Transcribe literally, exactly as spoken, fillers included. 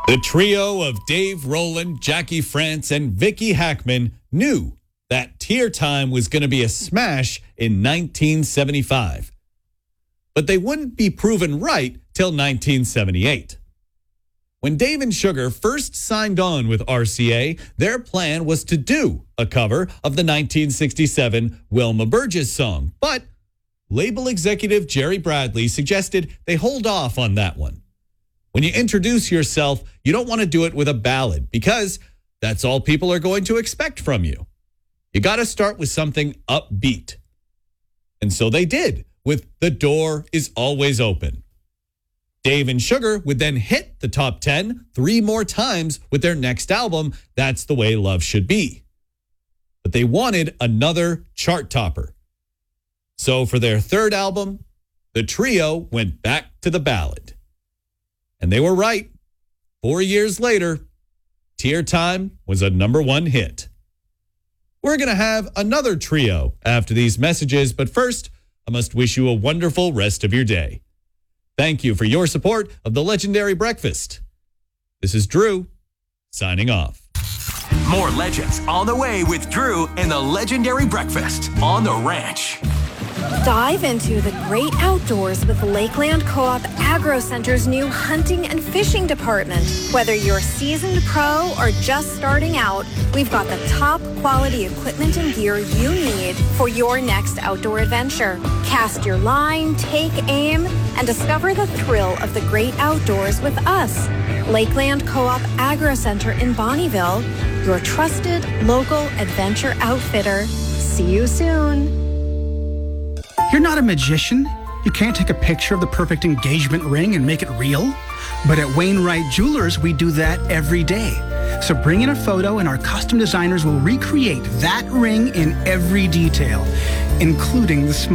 The trio of Dave Rowland, Jackie France, and Vicky Hackman knew that Tear Time was going to be a smash in nineteen seventy-five. But they wouldn't be proven right till nineteen seventy-eight. When Dave and Sugar first signed on with R C A, their plan was to do a cover of the nineteen sixty-seven Wilma Burgess song. But label executive Jerry Bradley suggested they hold off on that one. When you introduce yourself, you don't want to do it with a ballad because that's all people are going to expect from you. You got to start with something upbeat. And so they did with The Door Is Always Open. Dave and Sugar would then hit the top ten three more times with their next album, That's the Way Love Should Be. But they wanted another chart topper. So for their third album, the trio went back to the ballad. And they were right. Four years later, Tear Time was a number one hit. We're going to have another trio after these messages, but first, I must wish you a wonderful rest of your day. Thank you for your support of the Legendary Breakfast. This is Drew, signing off. More legends on the way with Drew and the Legendary Breakfast on the Ranch. Dive into the great outdoors with Lakeland Co-op Agro Center's new hunting and fishing department. Whether you're a seasoned pro or just starting out, we've got the top quality equipment and gear you need for your next outdoor adventure. Cast your line, take aim, and discover the thrill of the great outdoors with us. Lakeland Co-op Agro Center in Bonnieville, your trusted local adventure outfitter. See you soon. You're not a magician. You can't take a picture of the perfect engagement ring and make it real. But at Wainwright Jewelers, we do that every day. So bring in a photo and our custom designers will recreate that ring in every detail, including the smile.